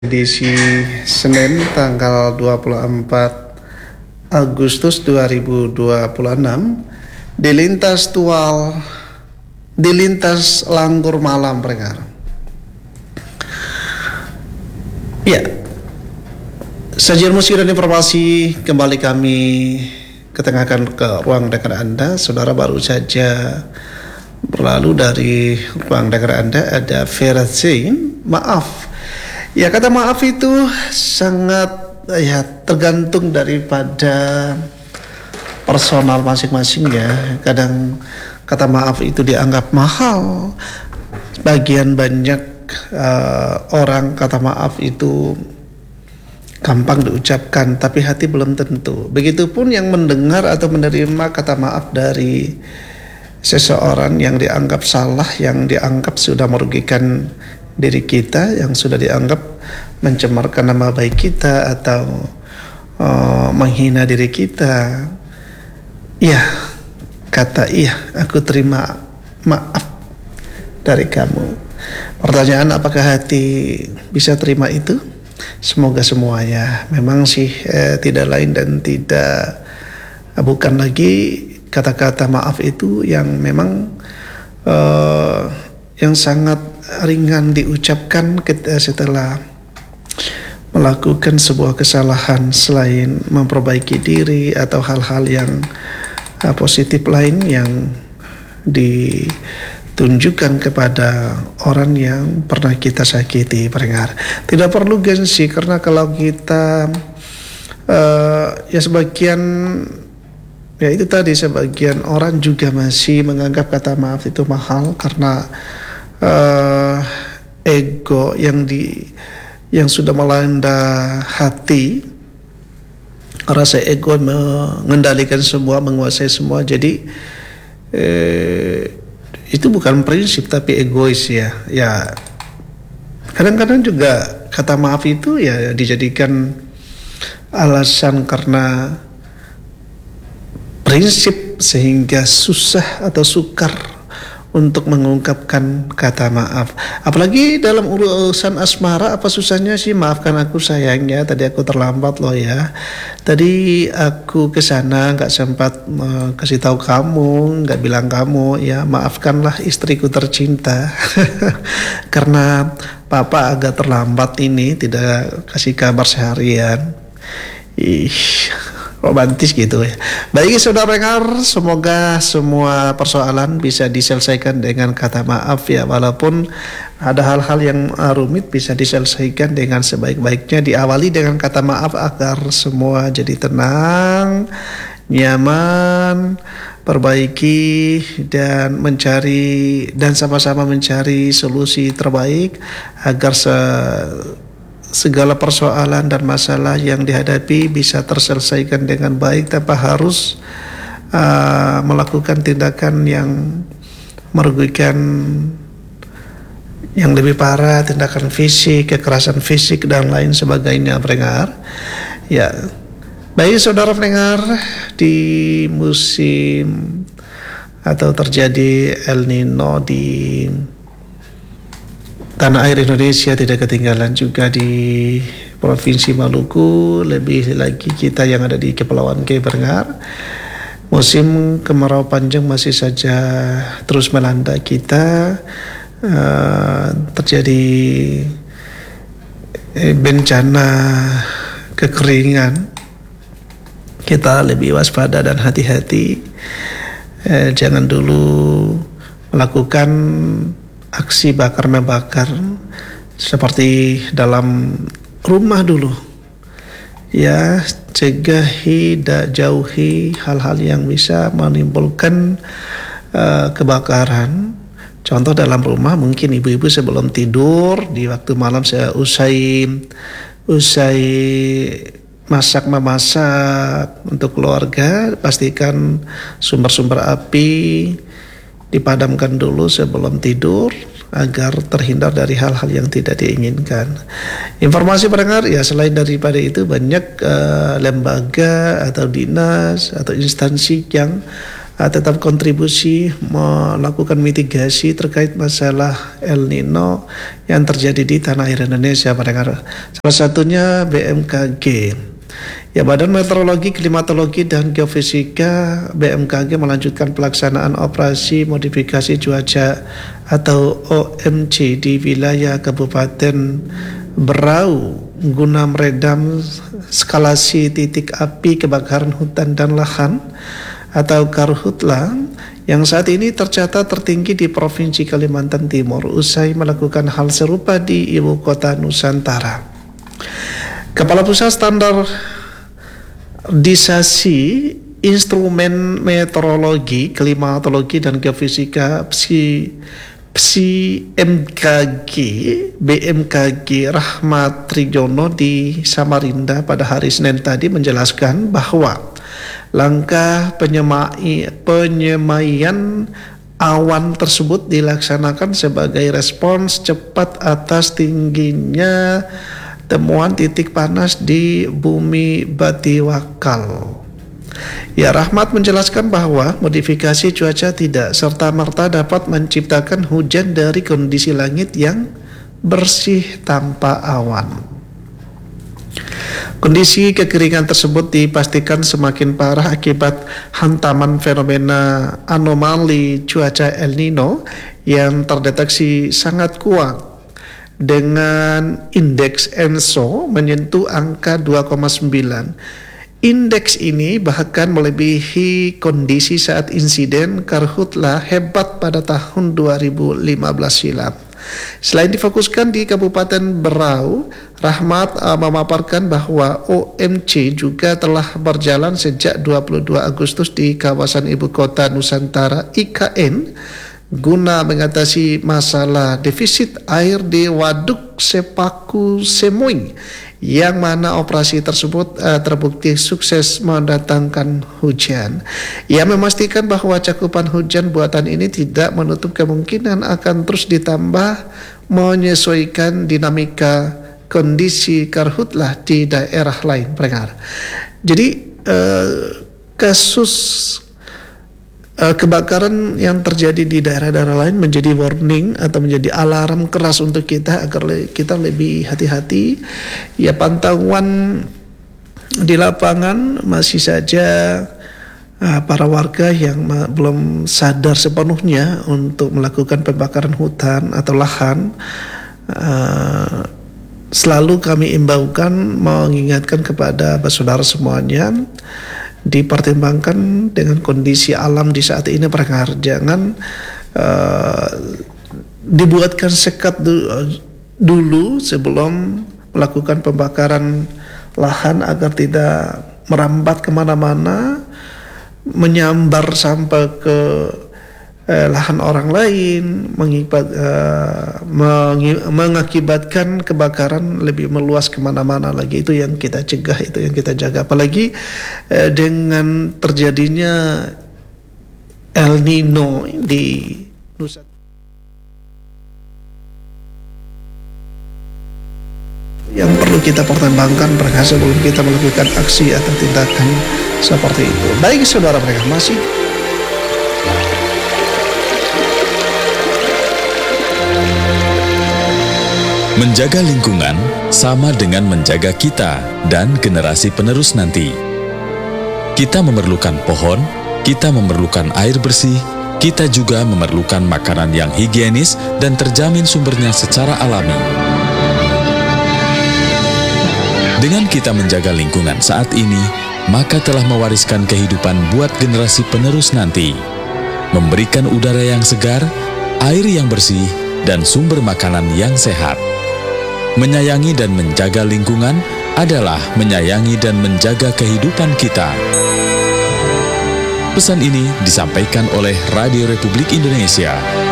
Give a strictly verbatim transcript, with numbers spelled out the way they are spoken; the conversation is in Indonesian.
Edisi Senin tanggal dua puluh empat Agustus dua ribu dua puluh enam di lintas tual di lintas Langgur Malam mereka. Ya, sajian musik dan informasi kembali kami ketengahkan ke ruang dengar Anda. Saudara, baru saja berlalu dari ruang dengar Anda ada Vera Zain, maaf. Ya, kata maaf itu sangat ya tergantung daripada personal masing-masing ya. Kadang kata maaf itu dianggap mahal. Bagian banyak uh, orang kata maaf itu gampang diucapkan, tapi hati belum tentu. Begitupun yang mendengar atau menerima kata maaf dari seseorang yang dianggap salah, yang dianggap sudah merugikan diri kita, yang sudah dianggap mencemarkan nama baik kita atau uh, menghina diri kita. Ya, kata iya, aku terima maaf dari kamu. Pertanyaan, apakah hati bisa terima itu? Semoga semuanya. Memang sih eh, tidak lain dan tidak eh, bukan lagi kata-kata maaf itu yang memang eh, yang sangat ringan diucapkan setelah melakukan sebuah kesalahan, selain memperbaiki diri atau hal-hal yang uh, positif lain yang ditunjukkan kepada orang yang pernah kita sakiti. Pendengar, tidak perlu gengsi, karena kalau kita uh, ya sebagian ya itu tadi sebagian orang juga masih menganggap kata maaf itu mahal karena Uh, ego yang di yang sudah melanda hati, rasa ego mengendalikan semua, menguasai semua. Jadi eh, itu bukan prinsip tapi egois ya. Ya kadang-kadang juga kata maaf itu ya dijadikan alasan karena prinsip sehingga susah atau sukar untuk mengungkapkan kata maaf. Apalagi dalam urusan asmara, apa susahnya sih maafkan aku sayangnya, tadi aku terlambat loh ya, tadi aku kesana nggak sempat uh, kasih tahu kamu, nggak bilang kamu ya, maafkanlah istriku tercinta karena papa agak terlambat ini, tidak kasih kabar seharian. Ih, romantis gitu ya. Baik saudara pendengar, semoga semua persoalan bisa diselesaikan dengan kata maaf ya. Walaupun ada hal-hal yang rumit bisa diselesaikan dengan sebaik-baiknya. Diawali dengan kata maaf agar semua jadi tenang, nyaman, perbaiki dan mencari dan sama-sama mencari solusi terbaik agar se segala persoalan dan masalah yang dihadapi bisa terselesaikan dengan baik tanpa harus uh, melakukan tindakan yang merugikan yang lebih parah, tindakan fisik, kekerasan fisik dan lain sebagainya. Pendengar ya, baik saudara pendengar, di musim atau terjadi El Nino di tanah air Indonesia, tidak ketinggalan juga di Provinsi Maluku, lebih lagi kita yang ada di Kepulauan K. Pendengar, musim kemarau panjang masih saja terus melanda kita. Uh, terjadi eh, bencana kekeringan. Kita lebih waspada dan hati-hati. Eh, jangan dulu melakukan aksi bakar membakar seperti dalam rumah dulu ya. Cegahi dan jauhi hal-hal yang bisa menimbulkan uh, kebakaran. Contoh dalam rumah, mungkin ibu-ibu sebelum tidur di waktu malam, saya usai usai masak memasak untuk keluarga, pastikan sumber-sumber api dipadamkan dulu sebelum tidur agar terhindar dari hal-hal yang tidak diinginkan. Informasi pendengar ya, selain daripada itu banyak uh, lembaga atau dinas atau instansi yang uh, tetap kontribusi melakukan mitigasi terkait masalah El Nino yang terjadi di tanah air Indonesia, pendengar. Salah satunya B M K G. Ya, Badan Meteorologi, Klimatologi, dan Geofisika B M K G melanjutkan pelaksanaan operasi modifikasi cuaca atau O M C di wilayah Kabupaten Berau guna meredam eskalasi titik api kebakaran hutan dan lahan atau Karhutla yang saat ini tercatat tertinggi di Provinsi Kalimantan Timur usai melakukan hal serupa di ibu kota Nusantara. Kepala Pusat Standarisasi Instrumen Meteorologi, Klimatologi, dan Geofisika Psi, Psi M K G B M K G Rahmat Trijono di Samarinda pada hari Senin tadi menjelaskan bahwa langkah penyemai, penyemaian awan tersebut dilaksanakan sebagai respons cepat atas tingginya temuan titik panas di bumi Batiwakal. Ya, Rahmat menjelaskan bahwa modifikasi cuaca tidak serta-merta dapat menciptakan hujan dari kondisi langit yang bersih tanpa awan. Kondisi kekeringan tersebut dipastikan semakin parah akibat hantaman fenomena anomali cuaca El Nino yang terdeteksi sangat kuat dengan indeks ENSO menyentuh angka dua koma sembilan. Indeks ini bahkan melebihi kondisi saat insiden Karhutla hebat pada tahun dua ribu lima belas silam. Selain difokuskan di Kabupaten Berau, Rahmat uh, memaparkan bahwa O M C juga telah berjalan sejak dua puluh dua Agustus di kawasan ibu kota Nusantara I K N guna mengatasi masalah defisit air di Waduk Sepaku Semuing, yang mana operasi tersebut uh, terbukti sukses mendatangkan hujan. Ia memastikan bahwa cakupan hujan buatan ini tidak menutup kemungkinan akan terus ditambah menyesuaikan dinamika kondisi karhutlah di daerah lain, pendengar. Jadi uh, kasus Uh, kebakaran yang terjadi di daerah-daerah lain menjadi warning atau menjadi alarm keras untuk kita agar le- kita lebih hati-hati. Ya, pantauan di lapangan masih saja uh, para warga yang ma- belum sadar sepenuhnya untuk melakukan pembakaran hutan atau lahan. Uh, selalu kami imbaukan, mengingatkan kepada saudara semuanya, dipertimbangkan dengan kondisi alam di saat ini, pendengar. Jangan uh, dibuatkan sekat du- dulu sebelum melakukan pembakaran lahan agar tidak merambat kemana-mana, menyambar sampai ke eh, lahan orang lain, mengibat, uh, mengi- mengakibatkan kebakaran lebih meluas kemana-mana lagi. Itu yang kita cegah, itu yang kita jaga. Apalagi eh, dengan terjadinya El Nino di Nusa. Yang perlu kita pertimbangkan mereka sebelum kita melakukan aksi atau tindakan seperti itu. Baik saudara, mereka masih menjaga lingkungan sama dengan menjaga kita dan generasi penerus nanti. Kita memerlukan pohon, kita memerlukan air bersih, kita juga memerlukan makanan yang higienis dan terjamin sumbernya secara alami. Dengan kita menjaga lingkungan saat ini, maka telah mewariskan kehidupan buat generasi penerus nanti. Memberikan udara yang segar, air yang bersih, dan sumber makanan yang sehat. Menyayangi dan menjaga lingkungan adalah menyayangi dan menjaga kehidupan kita. Pesan ini disampaikan oleh Radio Republik Indonesia.